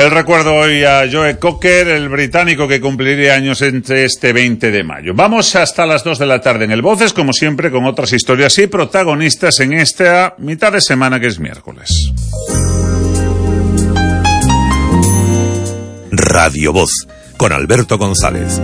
El recuerdo hoy a Joe Cocker, el británico que cumpliría años este 20 de mayo. Vamos hasta las 2 de la tarde en el Voces, como siempre, con otras historias y protagonistas en esta mitad de semana que es miércoles. Radio Voz, con Alberto González.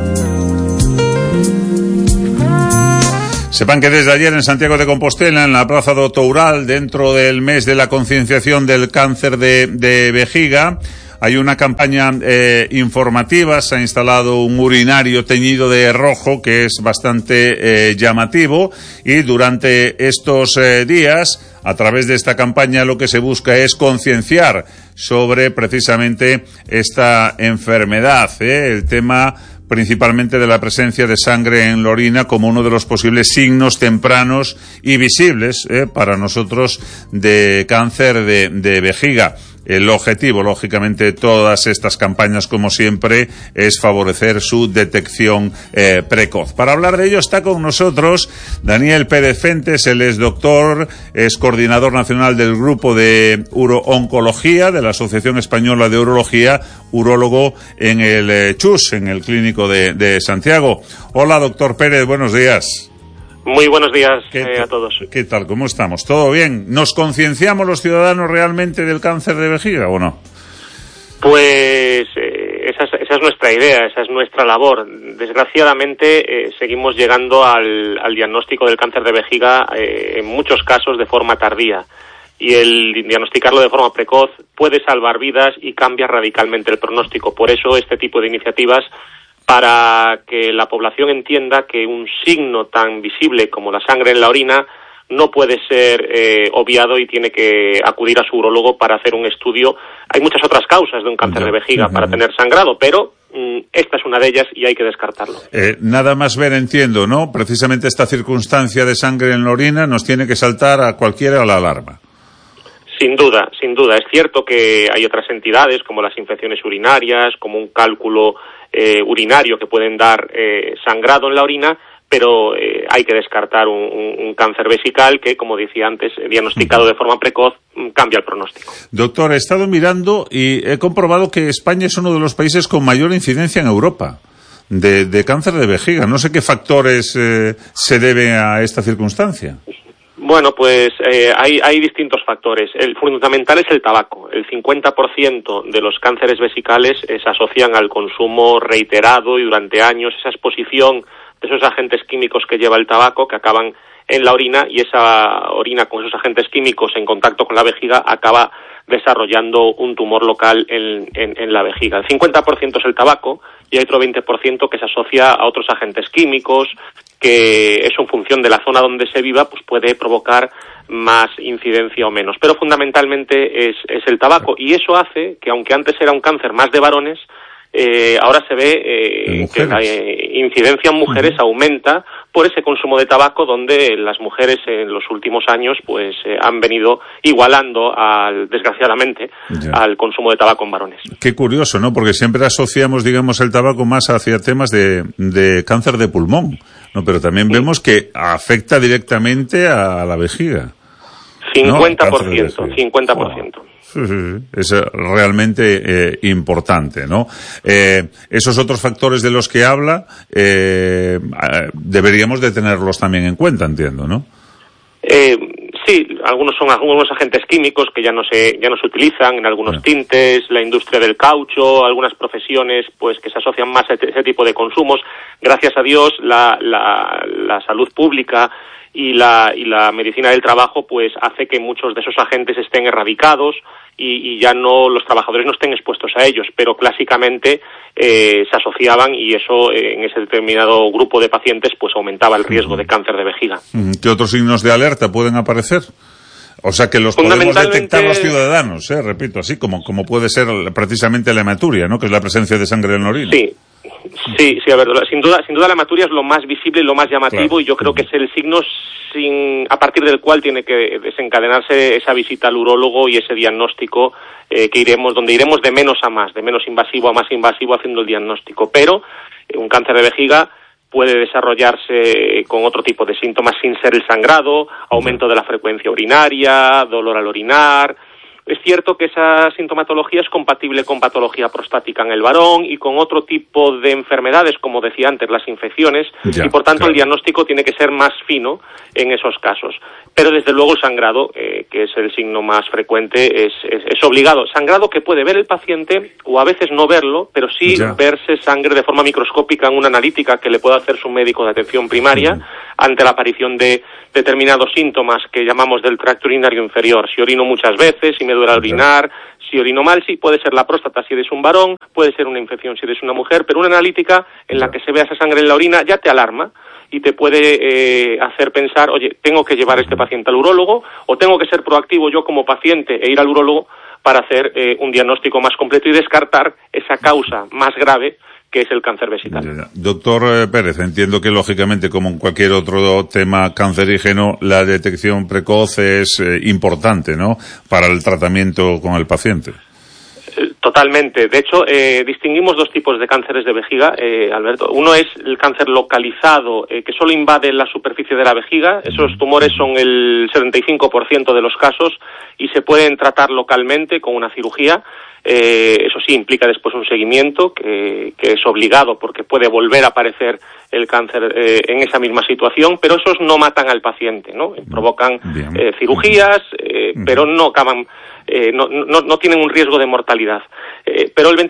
Sepan que desde ayer en Santiago de Compostela, en la Plaza do Toural, dentro del mes de la concienciación del cáncer de vejiga, hay una campaña informativa. Se ha instalado un urinario teñido de rojo que es bastante llamativo, y durante estos días, a través de esta campaña, lo que se busca es concienciar sobre precisamente esta enfermedad, el tema principalmente de la presencia de sangre en la orina como uno de los posibles signos tempranos y visibles para nosotros de cáncer de vejiga. El objetivo, lógicamente, de todas estas campañas, como siempre, es favorecer su detección precoz. Para hablar de ello está con nosotros Daniel Pérez Fentes. Él es doctor, es coordinador nacional del Grupo de Urooncología de la Asociación Española de Urología, urólogo en el CHUS, en el Clínico de Santiago. Hola, doctor Pérez, buenos días. Muy buenos días a todos. ¿Qué tal? ¿Cómo estamos? ¿Todo bien? ¿Nos concienciamos los ciudadanos realmente del cáncer de vejiga o no? Pues esa es nuestra idea, esa es nuestra labor. Desgraciadamente seguimos llegando al diagnóstico del cáncer de vejiga en muchos casos de forma tardía. Y el diagnosticarlo de forma precoz puede salvar vidas y cambia radicalmente el pronóstico. Por eso este tipo de iniciativas, para que la población entienda que un signo tan visible como la sangre en la orina no puede ser obviado y tiene que acudir a su urólogo para hacer un estudio. Hay muchas otras causas de un cáncer de vejiga para tener sangrado, pero esta es una de ellas y hay que descartarlo. Nada más ver, entiendo, ¿no? Precisamente esta circunstancia de sangre en la orina nos tiene que saltar a cualquiera la alarma. Sin duda, sin duda. Es cierto que hay otras entidades como las infecciones urinarias, como un cálculo urinario que pueden dar sangrado en la orina, pero hay que descartar un cáncer vesical que, como decía antes, diagnosticado de forma precoz, cambia el pronóstico. Doctor, he estado mirando y he comprobado que España es uno de los países con mayor incidencia en Europa de cáncer de vejiga. No sé qué factores se deben a esta circunstancia. Bueno, pues hay distintos factores. El fundamental es el tabaco. El 50% de los cánceres vesicales se asocian al consumo reiterado y durante años, esa exposición de esos agentes químicos que lleva el tabaco, que acaban en la orina, y esa orina con esos agentes químicos en contacto con la vejiga acaba desarrollando un tumor local en la vejiga. El 50% es el tabaco y hay otro 20% que se asocia a otros agentes químicos, que eso en función de la zona donde se viva pues puede provocar más incidencia o menos. Pero fundamentalmente es el tabaco, y eso hace que, aunque antes era un cáncer más de varones, ahora se ve que la incidencia en mujeres aumenta por ese consumo de tabaco, donde las mujeres en los últimos años pues han venido igualando desgraciadamente al consumo de tabaco en varones. Qué curioso, ¿no? Porque siempre asociamos, digamos, el tabaco más hacia temas de cáncer de pulmón, ¿no? Pero también vemos que afecta directamente a la vejiga. 50%, ¿no? 50%. Sí. Es realmente importante, ¿no? Esos otros factores de los que habla deberíamos de tenerlos también en cuenta, entiendo, ¿no? Sí, algunos son algunos agentes químicos que ya no se utilizan en algunos tintes, la industria del caucho, algunas profesiones pues que se asocian más a ese tipo de consumos. Gracias a Dios la salud pública y la medicina del trabajo pues hace que muchos de esos agentes estén erradicados y ya no, los trabajadores no estén expuestos a ellos, pero clásicamente se asociaban, y eso en ese determinado grupo de pacientes pues aumentaba el riesgo de cáncer de vejiga. ¿Qué otros signos de alerta pueden aparecer? O sea, que los podemos detectar los ciudadanos, repito, así como puede ser precisamente la hematuria, ¿no? Que es la presencia de sangre en la orina. Sí, a ver, sin duda la hematuria es lo más visible y lo más llamativo, claro. Y yo creo que es el signo a partir del cual tiene que desencadenarse esa visita al urólogo y ese diagnóstico donde iremos de menos a más, de menos invasivo a más invasivo haciendo el diagnóstico. Pero un cáncer de vejiga puede desarrollarse con otro tipo de síntomas sin ser el sangrado, aumento de la frecuencia urinaria, dolor al orinar, es cierto que esa sintomatología es compatible con patología prostática en el varón y con otro tipo de enfermedades, como decía antes, las infecciones, y por tanto el diagnóstico tiene que ser más fino en esos casos. Pero desde luego el sangrado, que es el signo más frecuente, es obligado. Sangrado que puede ver el paciente o a veces no verlo, pero sí verse sangre de forma microscópica en una analítica que le puede hacer su médico de atención primaria ante la aparición de determinados síntomas que llamamos del tracto urinario inferior. Si orino muchas veces, si me duele orinar, si orino mal, sí, puede ser la próstata si eres un varón, puede ser una infección si eres una mujer, pero una analítica en la que se vea esa sangre en la orina ya te alarma y te puede hacer pensar, oye, tengo que llevar a este paciente al urólogo o tengo que ser proactivo yo como paciente e ir al urólogo para hacer un diagnóstico más completo y descartar esa causa más grave que es el cáncer vesical. Doctor Pérez, entiendo que lógicamente, como en cualquier otro tema cancerígeno, la detección precoz es importante, ¿no?, para el tratamiento con el paciente. Totalmente. De hecho, distinguimos dos tipos de cánceres de vejiga, Alberto. Uno es el cáncer localizado, que solo invade la superficie de la vejiga. Esos tumores son el 75% de los casos y se pueden tratar localmente con una cirugía. Eso sí, implica después un seguimiento que es obligado porque puede volver a aparecer el cáncer en esa misma situación, pero esos no matan al paciente, ¿no? Provocan cirugías, pero no acaban, no tienen un riesgo de mortalidad. Pero el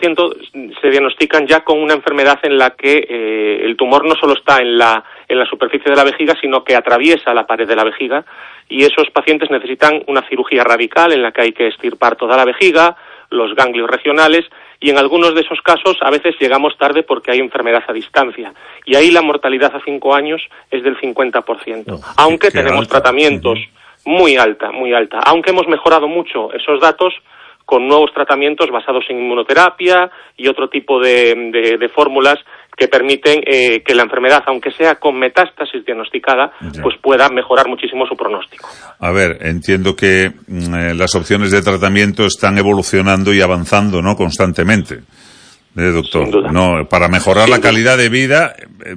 25% se diagnostican ya con una enfermedad en la que el tumor no solo está en la superficie de la vejiga, sino que atraviesa la pared de la vejiga, y esos pacientes necesitan una cirugía radical en la que hay que extirpar toda la vejiga, los ganglios regionales, y en algunos de esos casos a veces llegamos tarde porque hay enfermedad a distancia, y ahí la mortalidad a 5 años es del 50%, aunque tenemos tratamientos muy alta, aunque hemos mejorado mucho esos datos con nuevos tratamientos basados en inmunoterapia y otro tipo de fórmulas que permiten que la enfermedad, aunque sea con metástasis diagnosticada, pues pueda mejorar muchísimo su pronóstico. A ver, entiendo que las opciones de tratamiento están evolucionando y avanzando, ¿no?, constantemente. Doctor, Sin duda. No, para mejorar la calidad de vida,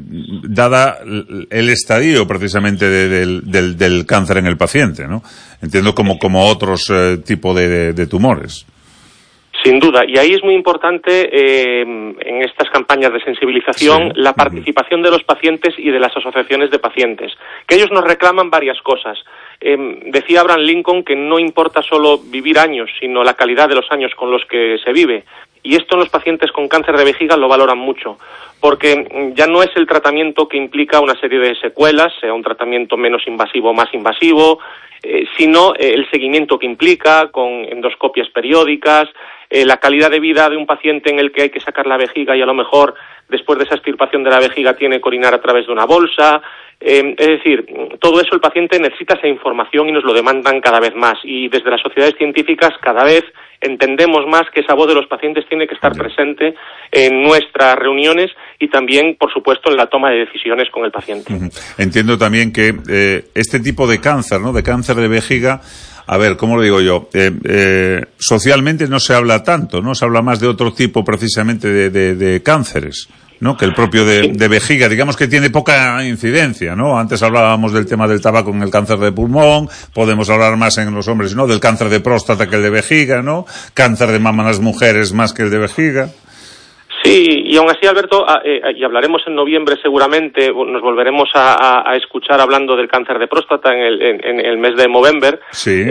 dada el estadio precisamente del cáncer en el paciente, ¿no? Entiendo como otros tipos de tumores. Sin duda, y ahí es muy importante en estas campañas de sensibilización la participación de los pacientes y de las asociaciones de pacientes, que ellos nos reclaman varias cosas. Decía Abraham Lincoln que no importa solo vivir años, sino la calidad de los años con los que se vive. Y esto en los pacientes con cáncer de vejiga lo valoran mucho, porque ya no es el tratamiento que implica una serie de secuelas, sea un tratamiento menos invasivo o más invasivo, sino el seguimiento que implica con endoscopias periódicas, la calidad de vida de un paciente en el que hay que sacar la vejiga y a lo mejor después de esa extirpación de la vejiga tiene que orinar a través de una bolsa. Es decir, todo eso el paciente necesita esa información y nos lo demandan cada vez más. Y desde las sociedades científicas cada vez entendemos más que esa voz de los pacientes tiene que estar presente en nuestras reuniones y también, por supuesto, en la toma de decisiones con el paciente. Entiendo también que este tipo de cáncer, ¿no?, de cáncer de vejiga, a ver, ¿cómo lo digo yo? Socialmente no se habla tanto, ¿no? Se habla más de otro tipo precisamente de cánceres, ¿no?, que el propio de vejiga, digamos que tiene poca incidencia, ¿no? Antes hablábamos del tema del tabaco en el cáncer de pulmón, podemos hablar más en los hombres, ¿no?, del cáncer de próstata que el de vejiga, ¿no? Cáncer de mama en las mujeres más que el de vejiga. Sí, y aún así, Alberto, y hablaremos en noviembre seguramente, nos volveremos a escuchar hablando del cáncer de próstata en el mes de Movember. Sí.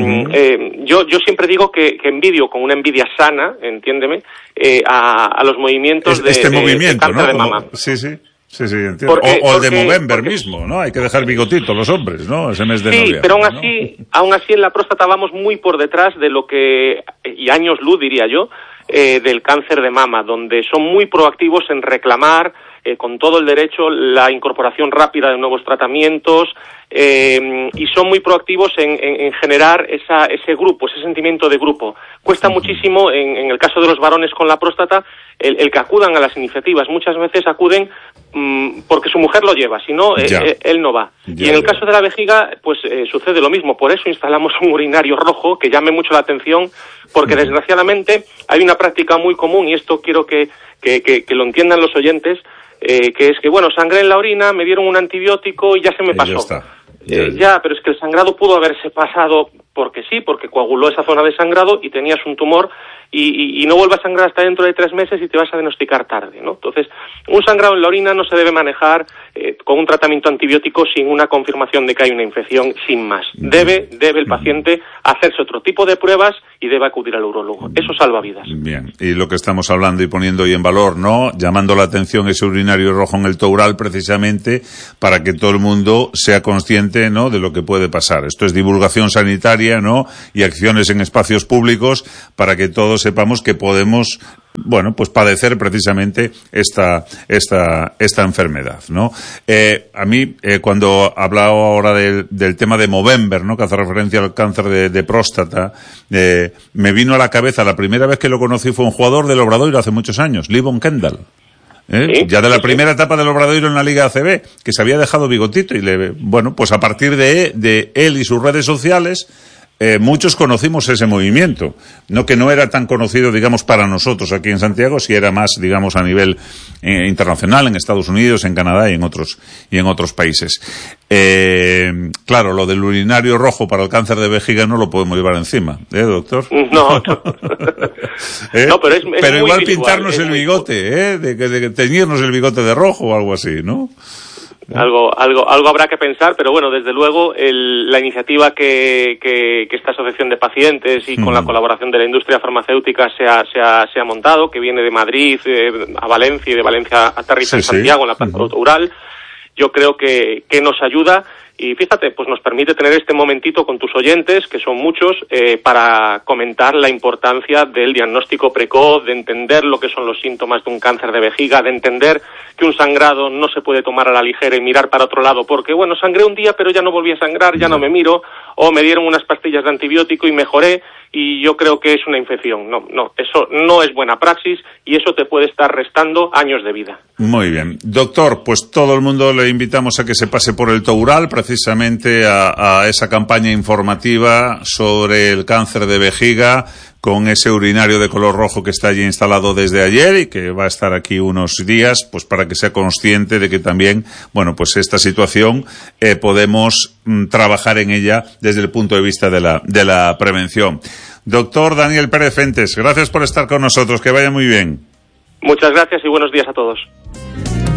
Yo siempre digo que envidio, con una envidia sana, entiéndeme, a los movimientos de cáncer, ¿no?, de mama. Sí, entiendo. O el de Movember mismo, ¿no? Hay que dejar bigotito los hombres, ¿no?, ese mes de noviembre. Sí, pero aún así en la próstata vamos muy por detrás de lo que, y años luz diría yo, del cáncer de mama, donde son muy proactivos en reclamar con todo el derecho la incorporación rápida de nuevos tratamientos y son muy proactivos en generar ese grupo, ese sentimiento de grupo. Cuesta muchísimo, en el caso de los varones con la próstata, el que acudan a las iniciativas. Muchas veces acuden porque su mujer lo lleva, si no, él no va. Y en el caso de la vejiga, pues sucede lo mismo. Por eso instalamos un urinario rojo que llame mucho la atención, porque desgraciadamente hay una práctica muy común, y esto quiero que lo entiendan los oyentes, que es que, bueno, sangré en la orina, me dieron un antibiótico y ya se me pasó. Ya está. Pero es que el sangrado pudo haberse pasado porque sí, porque coaguló esa zona de sangrado y tenías un tumor y no vuelve a sangrar hasta dentro de 3 meses y te vas a diagnosticar tarde, ¿no? Entonces, un sangrado en la orina no se debe manejar con un tratamiento antibiótico sin una confirmación de que hay una infección, sin más. Debe el paciente hacerse otro tipo de pruebas y debe acudir al urólogo. Eso salva vidas. Bien, y lo que estamos hablando y poniendo hoy en valor, ¿no? Llamando la atención ese urinario rojo en el Toural, precisamente para que todo el mundo sea consciente, ¿no?, de lo que puede pasar. Esto es divulgación sanitaria, ¿no?, y acciones en espacios públicos para que todos sepamos que podemos, bueno, pues padecer precisamente esta enfermedad, ¿no? A mí, cuando hablaba ahora del tema de Movember, ¿no?, que hace referencia al cáncer de próstata, me vino a la cabeza, la primera vez que lo conocí fue un jugador del Obradoiro hace muchos años, Livon Kendall. ¿Sí? Ya de la primera etapa del Obradoiro en la Liga ACB, que se había dejado bigotito, y bueno, pues a partir de él y sus redes sociales, muchos conocimos ese movimiento, no que no era tan conocido, digamos, para nosotros aquí en Santiago, si era más, digamos, a nivel internacional, en Estados Unidos, en Canadá y en otros países. Claro, lo del urinario rojo para el cáncer de vejiga no lo podemos llevar encima, doctor? No, no, pero es pero muy igual visual, pintarnos el bigote, de teñirnos el bigote de rojo o algo así, ¿no? Algo habrá que pensar, pero bueno, desde luego la iniciativa que esta asociación de pacientes y con la colaboración de la industria farmacéutica se ha montado, que viene de Madrid a Valencia y de Valencia aterriza en Santiago, en la Plaza Toural, yo creo que nos ayuda. Y fíjate, pues nos permite tener este momentito con tus oyentes, que son muchos, para comentar la importancia del diagnóstico precoz, de entender lo que son los síntomas de un cáncer de vejiga, de entender que un sangrado no se puede tomar a la ligera y mirar para otro lado, porque bueno, sangré un día pero ya no volví a sangrar, ya no me miro, o me dieron unas pastillas de antibiótico y mejoré, y yo creo que es una infección. No, eso no es buena praxis y eso te puede estar restando años de vida. Muy bien. Doctor, pues todo el mundo le invitamos a que se pase por el Toural, precisamente a esa campaña informativa sobre el cáncer de vejiga, con ese urinario de color rojo que está allí instalado desde ayer y que va a estar aquí unos días, pues para que sea consciente de que también, bueno, pues esta situación podemos trabajar en ella desde el punto de vista de la prevención. Doctor Daniel Pérez Fentes, gracias por estar con nosotros, que vaya muy bien. Muchas gracias y buenos días a todos.